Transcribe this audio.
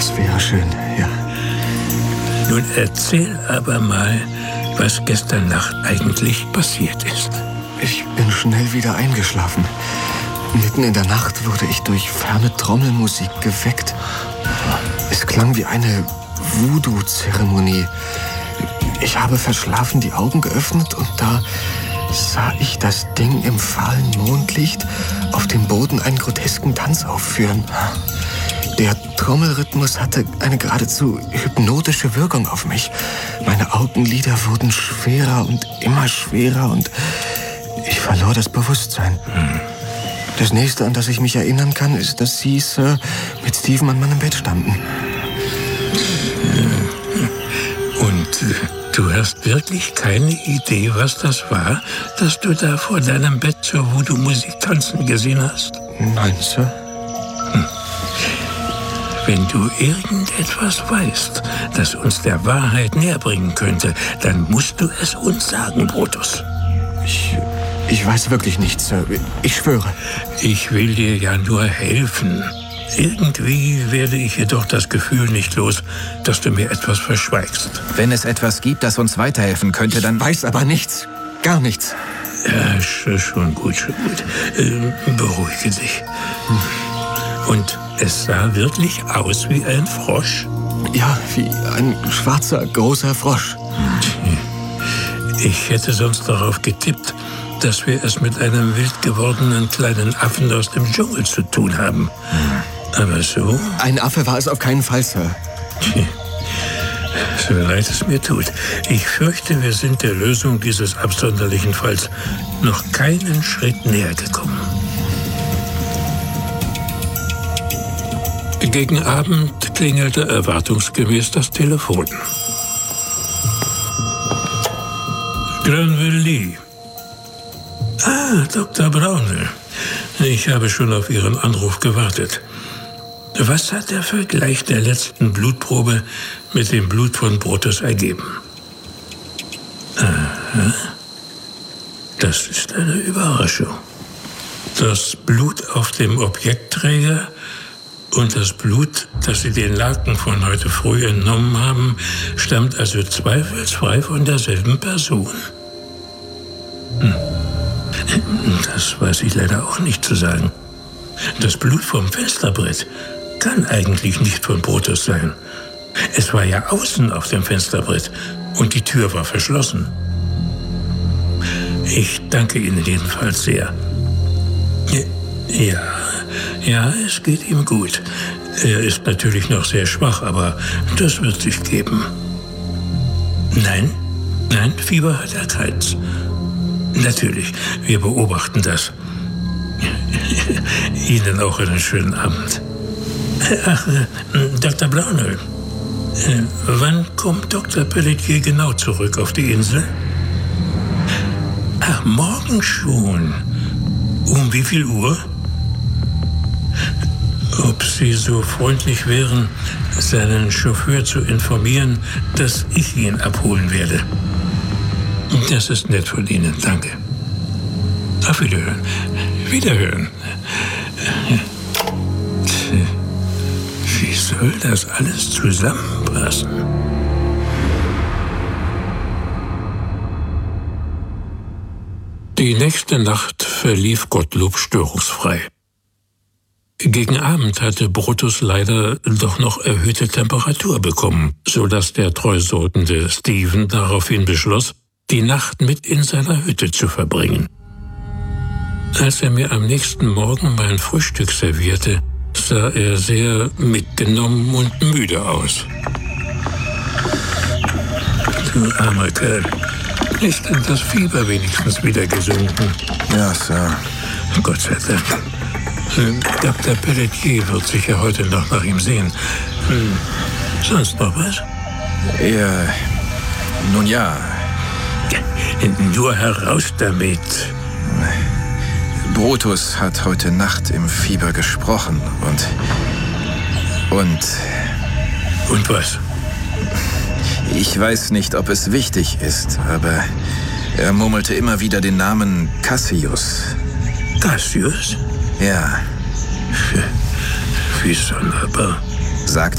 Das wäre schön, ja. Nun erzähl aber mal, was gestern Nacht eigentlich passiert ist. Ich bin schnell wieder eingeschlafen. Mitten in der Nacht wurde ich durch ferne Trommelmusik geweckt. Es klang wie eine Voodoo-Zeremonie. Ich habe verschlafen die Augen geöffnet und da sah ich das Ding im fahlen Mondlicht auf dem Boden einen grotesken Tanz aufführen. Der Trommelrhythmus hatte eine geradezu hypnotische Wirkung auf mich. Meine Augenlider wurden schwerer und immer schwerer und ich verlor das Bewusstsein. Das nächste, an das ich mich erinnern kann, ist, dass Sie, Sir, mit Stephen an meinem Bett standen. Und du hast wirklich keine Idee, was das war, dass du da vor deinem Bett zur Voodoo-Musik tanzen gesehen hast? Nein, Sir. Wenn du irgendetwas weißt, das uns der Wahrheit näherbringen könnte, dann musst du es uns sagen, Brutus. Ich weiß wirklich nichts, Sir. Ich schwöre. Ich will dir ja nur helfen. Irgendwie werde ich jedoch das Gefühl nicht los, dass du mir etwas verschweigst. Wenn es etwas gibt, das uns weiterhelfen könnte, dann... Ich weiß aber nichts. Gar nichts. Ja, schon gut. Beruhige dich. Und es sah wirklich aus wie ein Frosch? Ja, wie ein schwarzer, großer Frosch. Ich hätte sonst darauf getippt, dass wir es mit einem wild gewordenen kleinen Affen aus dem Dschungel zu tun haben. Aber so? Ein Affe war es auf keinen Fall, Sir. So leid es mir tut. Ich fürchte, wir sind der Lösung dieses absonderlichen Falls noch keinen Schritt näher gekommen. Gegen Abend klingelte erwartungsgemäß das Telefon. Granville Lee. Dr. Brownell. Ich habe schon auf Ihren Anruf gewartet. Was hat der Vergleich der letzten Blutprobe mit dem Blut von Brutus ergeben? Aha. Das ist eine Überraschung. Das Blut auf dem Objektträger und das Blut, das Sie den Laken von heute früh entnommen haben, stammt also zweifelsfrei von derselben Person. Das weiß ich leider auch nicht zu sagen. Das Blut vom Fensterbrett kann eigentlich nicht von Brutus sein. Es war ja außen auf dem Fensterbrett und die Tür war verschlossen. Ich danke Ihnen jedenfalls sehr. Ja, es geht ihm gut. Er ist natürlich noch sehr schwach, aber das wird sich geben. Nein, Fieber hat er keins. Natürlich, wir beobachten das. Ihnen auch einen schönen Abend. Ach, Dr. Brownell, wann kommt Dr. Pelletier genau zurück auf die Insel? Ach, morgen schon. Um wie viel Uhr? Ob Sie so freundlich wären, seinen Chauffeur zu informieren, dass ich ihn abholen werde. Das ist nett von Ihnen, danke. Auf Wiederhören. Wiederhören. Wie soll das alles zusammenpassen? Die nächste Nacht verlief Gottlob störungsfrei. Gegen Abend hatte Brutus leider doch noch erhöhte Temperatur bekommen, sodass der treusortende Stephen daraufhin beschloss, die Nacht mit in seiner Hütte zu verbringen. Als er mir am nächsten Morgen mein Frühstück servierte, sah er sehr mitgenommen und müde aus. Du armer Kerl, ist denn das Fieber wenigstens wieder gesunken? Ja, Sir. Gott sei Dank. Dr. Pelletier wird sicher heute noch nach ihm sehen. Sonst noch was? Nun ja. Nur heraus damit. Brutus hat heute Nacht im Fieber gesprochen und was? Ich weiß nicht, ob es wichtig ist, aber er murmelte immer wieder den Namen Cassius. Cassius? Ja. Wie sonderbar. Sagt